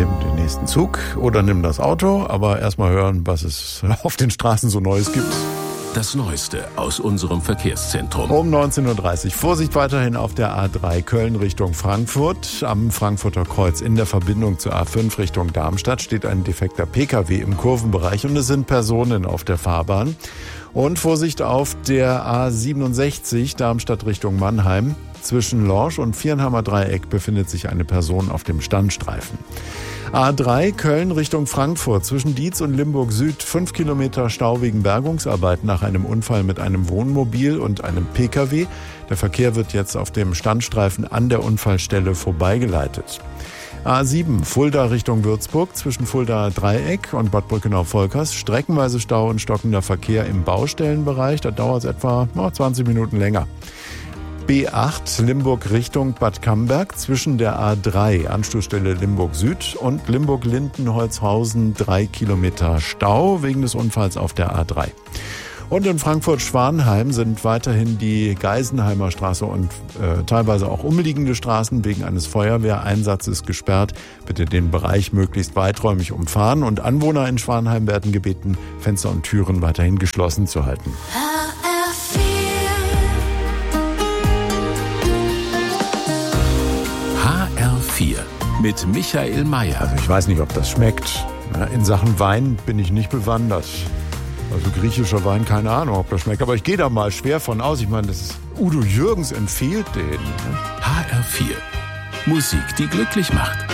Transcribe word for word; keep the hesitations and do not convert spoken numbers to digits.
Nimm den nächsten Zug oder nimm das Auto, aber erstmal hören, was es auf den Straßen so Neues gibt. Das Neueste aus unserem Verkehrszentrum. Um neunzehn Uhr dreißig. Vorsicht weiterhin auf der A drei Köln Richtung Frankfurt. Am Frankfurter Kreuz in der Verbindung zur A fünf Richtung Darmstadt steht ein defekter Pkw im Kurvenbereich und es sind Personen auf der Fahrbahn. Und Vorsicht auf der A siebenundsechzig Darmstadt Richtung Mannheim. Zwischen Lorsch und Viernheimer Dreieck befindet sich eine Person auf dem Standstreifen. A drei Köln Richtung Frankfurt. Zwischen Dietz und Limburg Süd fünf Kilometer Stau wegen Bergungsarbeit nach einem Unfall mit einem Wohnmobil und einem Pkw. Der Verkehr wird jetzt auf dem Standstreifen an der Unfallstelle vorbeigeleitet. A sieben Fulda Richtung Würzburg. Zwischen Fulda Dreieck und Bad Brückenau-Volkers streckenweise Stau und stockender Verkehr im Baustellenbereich. Da dauert es etwa oh, zwanzig Minuten länger. B acht Limburg Richtung Bad Camberg zwischen der A drei Anschlussstelle Limburg Süd und Limburg-Lindenholzhausen drei Kilometer Stau wegen des Unfalls auf der A drei. Und in Frankfurt-Schwanheim sind weiterhin die Geisenheimer Straße und äh, teilweise auch umliegende Straßen wegen eines Feuerwehreinsatzes gesperrt. Bitte den Bereich möglichst weiträumig umfahren und Anwohner in Schwanheim werden gebeten, Fenster und Türen weiterhin geschlossen zu halten. H R vier mit Michael Mayer. Also ich weiß nicht, ob das schmeckt. In Sachen Wein bin ich nicht bewandert. Also griechischer Wein, keine Ahnung, ob das schmeckt. Aber ich gehe da mal schwer von aus. Ich meine, das ist Udo Jürgens empfiehlt den. H R vier. Musik, die glücklich macht.